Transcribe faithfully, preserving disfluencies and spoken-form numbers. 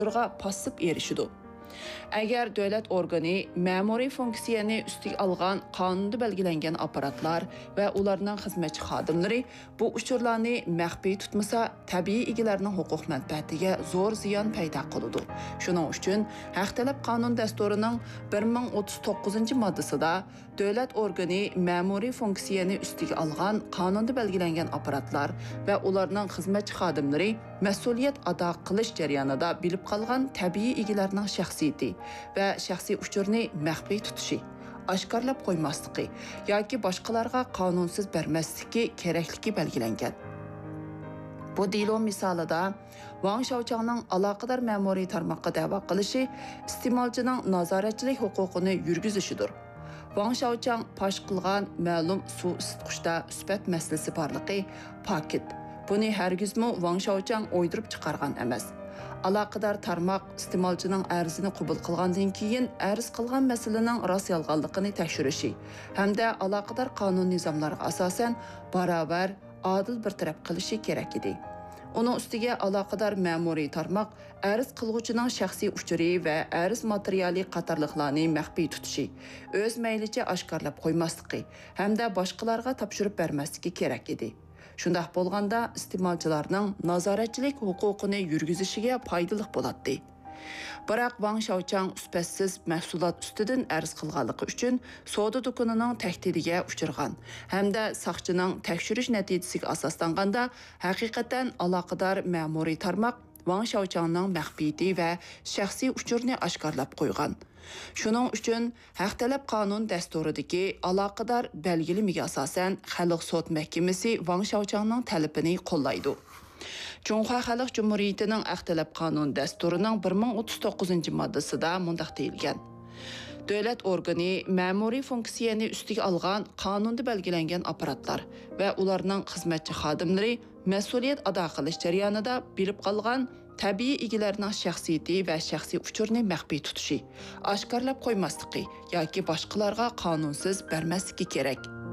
passiv erişidi. Agar davlat organi ma'muriy funksiyani ustiga olgan qonunda belgilangan apparatlar va ularning xizmatchi xodimlari bu uchurlarni maxfiy tutmasa, tabiiy egalarining huquq manfaatiga zo'r ziyon paydo qiladi. Shuning uchun haq talab qonun dasturining bir ming o'ttiz to'qqizinchi moddasida davlat organi ma'muriy funksiyani ustiga olgan qonunda belgilangan apparatlar va ularning xizmatchi xodimlari mas'uliyat ado qilish jarayonida bilib qolgan tabiiy egalarining shaxsiyati va shaxsiy uchurni maxfiy tutishi, oshkorlab qo'ymasligi yoki boshqalarga qonunsiz bermasligi kerakligi belgilangan. Bu delo misolida Wang Xiaochangning aloqador ma'muriy tarmoqqa da'vo qilishi iste'molchining nazoratchilik huquqini yurgizishidir. Wang Xiaochang fosh qilgan ma'lum suv isitgichda sifat masalasi borligi paket. Buni hargizmi Wang Xiaochang o'ydirib chiqargan emas. Aloqador tarmoq iste'molchining arzini qabul qilgandan keyin arz qilgan masalaning rost yolg'onligini tekshirishi hamda aloqador qonun nizomlariga asosan barobar, adil bir taraf qilishi kerak edi. Uning ustiga aloqador ma'muriy tarmoq arz qiluvchining shaxsiy uchuri va arz materiali qatorliqlarni maxfiy tutishi, o'z maylicha oshkorlab qo'ymasligi hamda boshqalarga topshirib bermasligi kerak edi. Shundaq bo'lganda iste'molchilarning nazoratchilik huquqini yurgizishiga foydali bo'ladi. Biroq Wang Xiaochang sifatsiz mahsulot ustidan arz qilganligi uchun savdo do'konining tahdidiga uchirgan hamda soqchining tekshirish natijasiga asoslanganda haqiqatan aloqador ma'muriy tarmoq Wang Xiaochangning maxfiyati va shaxsiy uchurni oshkorlab qo'ygan. Shuning uchun haq talab qonun dasturidagi aloqador belgilimiga asosan Xalq sud mahkamasi Wang Xiaochangning talabini qo'llaydi. Cunhua Xalq Cumhuriyetining haq talab qonun dasturining bir ming o'ttiz to'qqizinchi moddasida mundaq deyilgan. Davlat organi ma'muriy funksiyani ustiga olgan qonunda belgilangan apparatlar va ularning xizmatchi xodimlari mas'uliyat ado qilish jarayonida bilib qolgan tabiiy egalarining shaxsiyati va shaxsiy uchurni maxfiy tutishi, oshkorlab qo'ymasligi yoki boshqalarga qonunsiz bermasligi kerak.